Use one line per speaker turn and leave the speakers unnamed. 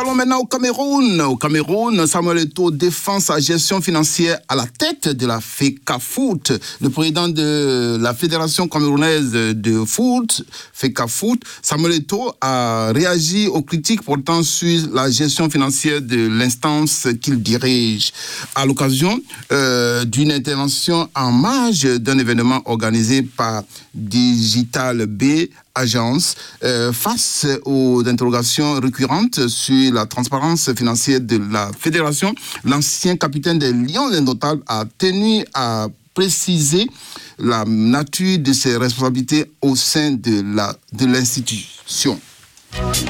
allons maintenant au Cameroun. Au Cameroun, Samuel Eto'o défend sa gestion financière à la tête de la FECAFOOT. Le président de la Fédération camerounaise de foot, FECAFOOT, Samuel Eto'o, a réagi aux critiques portant sur la gestion financière de l'instance qu'il dirige. À l'occasion d'une intervention en marge d'un événement organisé par Digital B Agence, face aux interrogations récurrentes sur la transparence financière de la fédération, l'ancien capitaine des Lions indomptables a tenu à préciser la nature de ses responsabilités au sein de l'institution.